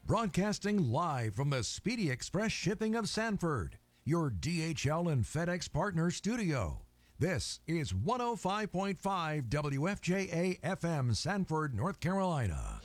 Broadcasting live from the Speedy Express Shipping of Sanford, your DHL and FedEx partner studio. This is 105.5 WFJA FM Sanford, North Carolina.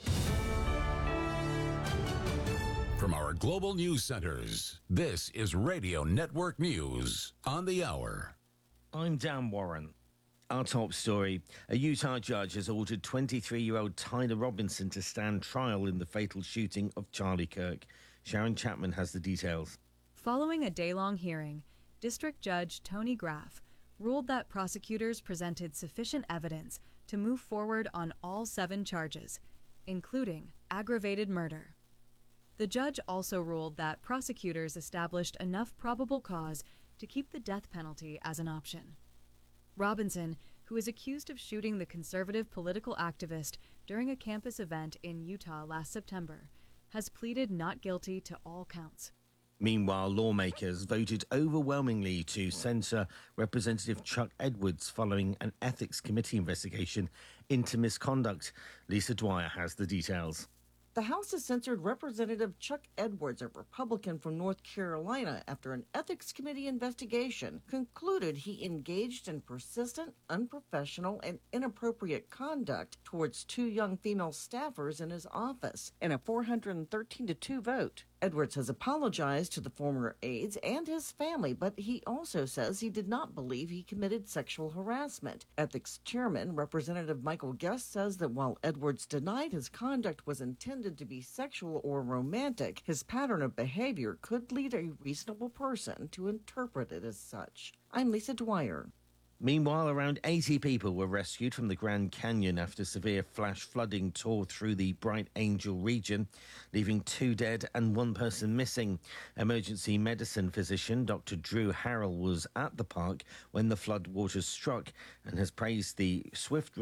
From our global news centers, this is Radio Network News on the hour. I'm Dan Warren. Our top story, a Utah judge has ordered 23-year-old Tyler Robinson to stand trial in the fatal shooting of Charlie Kirk. Sharon Chapman has the details. Following a day-long hearing, District Judge Tony Graff ruled that prosecutors presented sufficient evidence to move forward on all 7 charges, including aggravated murder. The judge also ruled that prosecutors established enough probable cause to keep the death penalty as an option. Robinson, who is accused of shooting the conservative political activist during a campus event in Utah last September, has pleaded not guilty to all counts. Meanwhile, lawmakers voted overwhelmingly to censure Representative Chuck Edwards following an ethics committee investigation into misconduct. Lisa Dwyer has the details. The House has censored Representative Chuck Edwards, a Republican from North Carolina, after an ethics committee investigation concluded he engaged in persistent, unprofessional, and inappropriate conduct towards 2 young female staffers in his office in a 413-2 vote. Edwards has apologized to the former aides and his family, but he also says he did not believe he committed sexual harassment. Ethics Chairman Representative Michael Guest says that while Edwards denied his conduct was intended to be sexual or romantic, his pattern of behavior could lead a reasonable person to interpret it as such. I'm Lisa Dwyer. Meanwhile, around 80 people were rescued from the Grand Canyon after severe flash flooding tore through the Bright Angel region, leaving 2 dead and 1 person missing. Emergency medicine physician Dr. Drew Harrell was at the park when the flood waters struck and has praised the swift